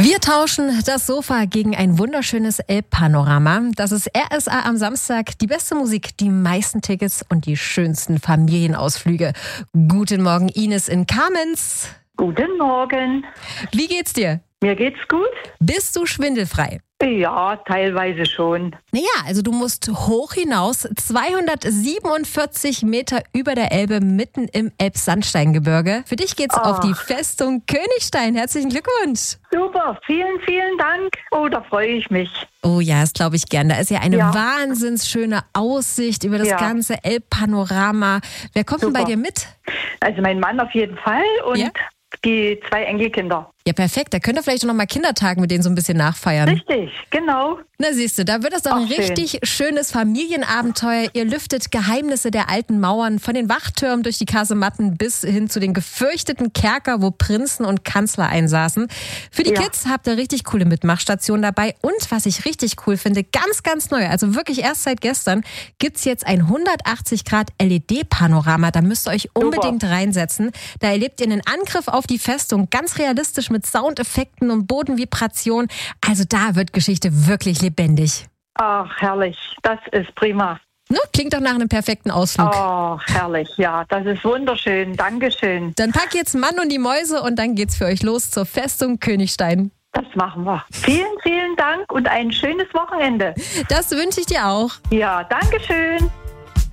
Wir tauschen das Sofa gegen ein wunderschönes Elbpanorama. Das ist RSA am Samstag. Die beste Musik, die meisten Tickets und die schönsten Familienausflüge. Guten Morgen, Ines in Kamenz. Guten Morgen. Wie geht's dir? Mir geht's gut? Bist du schwindelfrei? Ja, teilweise schon. Naja, also du musst hoch hinaus, 247 Meter über der Elbe, mitten im Elbsandsteingebirge. Für dich geht's auf die Festung Königstein. Herzlichen Glückwunsch. Super, vielen, vielen Dank. Oh, da freue ich mich. Oh ja, das glaube ich gern. Da ist ja eine wahnsinns schöne Aussicht über das ganze Elbpanorama. Wer kommt denn bei dir mit? Also mein Mann auf jeden Fall und die 2 Enkelkinder. Ja, perfekt. Da könnt ihr vielleicht noch mal Kindertag mit denen so ein bisschen nachfeiern. Richtig, genau. Na siehst du, da wird es doch ein richtig schönes Familienabenteuer. Ihr lüftet Geheimnisse der alten Mauern, von den Wachtürmen durch die Kasematten bis hin zu den gefürchteten Kerker, wo Prinzen und Kanzler einsaßen. Für die Kids habt ihr richtig coole Mitmachstationen dabei. Und was ich richtig cool finde, ganz, ganz neu, also wirklich erst seit gestern, gibt's jetzt ein 180-Grad-LED-Panorama. Da müsst ihr euch unbedingt reinsetzen. Da erlebt ihr einen Angriff auf die Festung, ganz realistisch mit Soundeffekten und Bodenvibration. Also da wird Geschichte wirklich lebendig. Ach, herrlich. Das ist prima. Ne? Klingt doch nach einem perfekten Ausflug. Oh, herrlich. Ja, das ist wunderschön. Dankeschön. Dann pack jetzt Mann und die Mäuse und dann geht's für euch los zur Festung Königstein. Das machen wir. Vielen, vielen Dank und ein schönes Wochenende. Das wünsche ich dir auch. Ja, Dankeschön.